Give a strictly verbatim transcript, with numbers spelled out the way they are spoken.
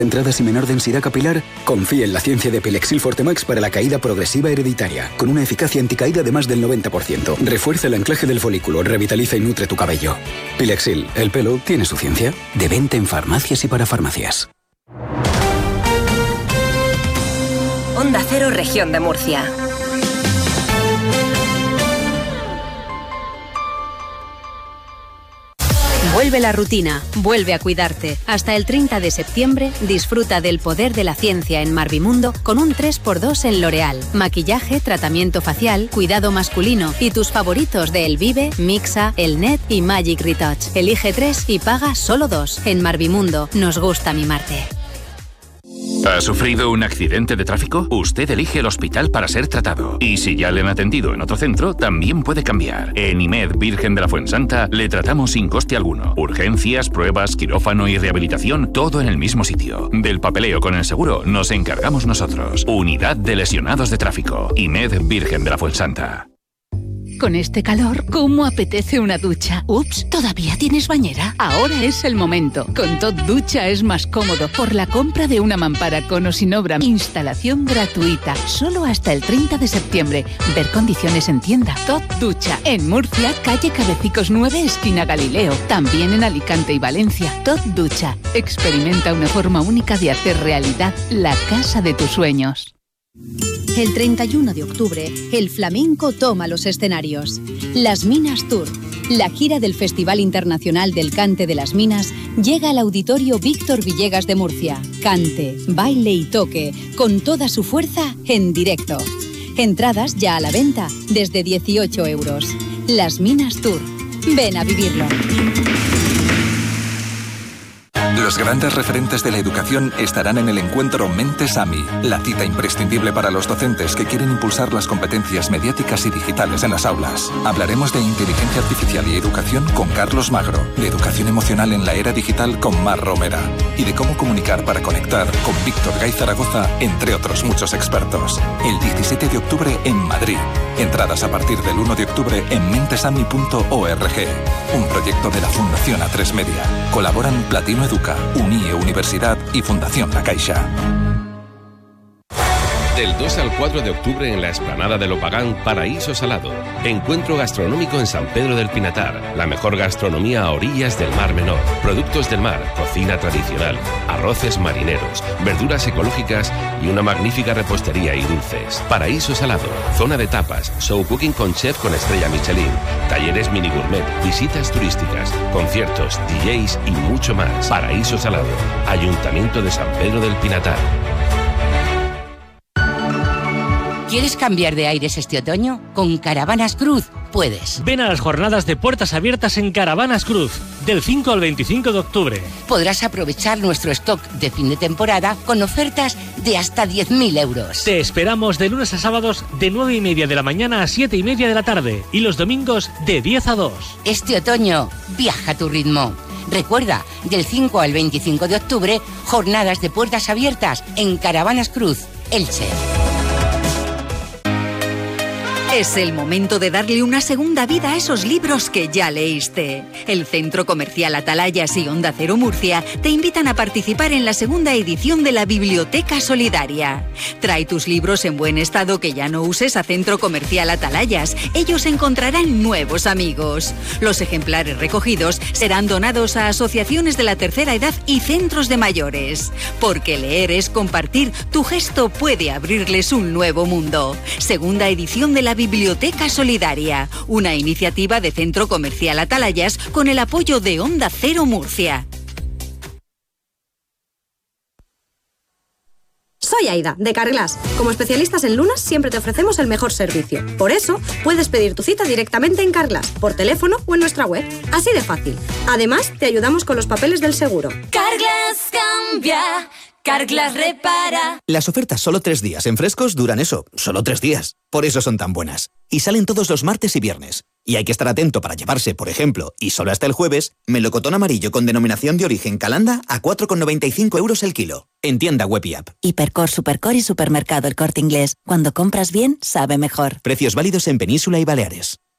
entradas y menor densidad capilar, confía en la ciencia de Pilexil Fortemax para la caída progresiva hereditaria, con una eficacia anticaída de más del noventa por ciento. Refuerza el anclaje del folículo, revitaliza y nutre tu cabello. Pilexil, el pelo tiene su ciencia. De venta en farmacias y para farmacias. Onda Cero, Región de Murcia. Vuelve la rutina, vuelve a cuidarte. Hasta el treinta de septiembre disfruta del poder de la ciencia en Marvimundo con un tres por dos en L'Oréal. Maquillaje, tratamiento facial, cuidado masculino y tus favoritos de Elvive, Mixa, Elnet y Magic Retouch. Elige tres y paga solo dos. En Marvimundo nos gusta mimarte. ¿Ha sufrido un accidente de tráfico? Usted elige el hospital para ser tratado. Y si ya le han atendido en otro centro, también puede cambiar. En IMED Virgen de la Fuensanta le tratamos sin coste alguno. Urgencias, pruebas, quirófano y rehabilitación, todo en el mismo sitio. Del papeleo con el seguro nos encargamos nosotros. Unidad de Lesionados de Tráfico. IMED Virgen de la Fuensanta. Con este calor, ¿cómo apetece una ducha? Ups, ¿todavía tienes bañera? Ahora es el momento. Con Tot Ducha es más cómodo por la compra de una mampara con o sin obra. Instalación gratuita, solo hasta el treinta de septiembre. Ver condiciones en tienda. Tot Ducha, en Murcia, calle Cabecicos nueve, esquina Galileo. También en Alicante y Valencia. Tot Ducha, experimenta una forma única de hacer realidad la casa de tus sueños. El treinta y uno de octubre, el flamenco toma los escenarios. Las Minas Tour, la gira del Festival Internacional del Cante de las Minas, llega al Auditorio Víctor Villegas de Murcia. Cante, baile y toque, con toda su fuerza, en directo. Entradas ya a la venta, desde dieciocho euros. Las Minas Tour. Ven a vivirlo. Los grandes referentes de la educación estarán en el encuentro Mentes A M I, la cita imprescindible para los docentes que quieren impulsar las competencias mediáticas y digitales en las aulas. Hablaremos de inteligencia artificial y educación con Carlos Magro, de educación emocional en la era digital con Mar Romera y de cómo comunicar para conectar con Víctor Gay Zaragoza, entre otros muchos expertos. El diecisiete de octubre en Madrid. Entradas a partir del uno de octubre en mentesami punto org. Un proyecto de la Fundación A tres Media. Colaboran Platino Educa, Unie Universidad y Fundación La Caixa. Del dos al cuatro de octubre en la explanada de Lopagán, Paraíso Salado. Encuentro gastronómico en San Pedro del Pinatar. La mejor gastronomía a orillas del Mar Menor. Productos del mar, cocina tradicional, arroces marineros, verduras ecológicas y una magnífica repostería y dulces. Paraíso Salado. Zona de tapas, show cooking con chef con estrella Michelin, talleres mini gourmet, visitas turísticas, conciertos, D Js y mucho más. Paraíso Salado. Ayuntamiento de San Pedro del Pinatar. ¿Quieres cambiar de aires este otoño? Con Caravanas Cruz puedes. Ven a las jornadas de puertas abiertas en Caravanas Cruz, del cinco al veinticinco de octubre. Podrás aprovechar nuestro stock de fin de temporada con ofertas de hasta diez mil euros. Te esperamos de lunes a sábados de nueve y media de la mañana a siete y media de la tarde y los domingos de diez a dos. Este otoño, viaja a tu ritmo. Recuerda, del cinco al veinticinco de octubre, jornadas de puertas abiertas en Caravanas Cruz, Elche. Es el momento de darle una segunda vida a esos libros que ya leíste. El Centro Comercial Atalayas y Onda Cero Murcia te invitan a participar en la segunda edición de la Biblioteca Solidaria. Trae tus libros en buen estado que ya no uses a Centro Comercial Atalayas. Ellos encontrarán nuevos amigos. Los ejemplares recogidos serán donados a asociaciones de la tercera edad y centros de mayores. Porque leer es compartir, tu gesto puede abrirles un nuevo mundo. Segunda edición de la Biblioteca Solidaria, una iniciativa de Centro Comercial Atalayas con el apoyo de Onda Cero Murcia. Soy Aida, de Carglass. Como especialistas en lunas, siempre te ofrecemos el mejor servicio. Por eso, puedes pedir tu cita directamente en Carglass, por teléfono o en nuestra web. Así de fácil. Además, te ayudamos con los papeles del seguro. Carglass cambia, Carglass repara. Las ofertas solo tres días en frescos duran eso, solo tres días. Por eso son tan buenas. Y salen todos los martes y viernes. Y hay que estar atento para llevarse, por ejemplo, y solo hasta el jueves, melocotón amarillo con denominación de origen Calanda a cuatro con noventa y cinco euros el kilo. En tienda web y app. Hipercor, Supercor y Supermercado El Corte Inglés. Cuando compras bien, sabe mejor. Precios válidos en Península y Baleares.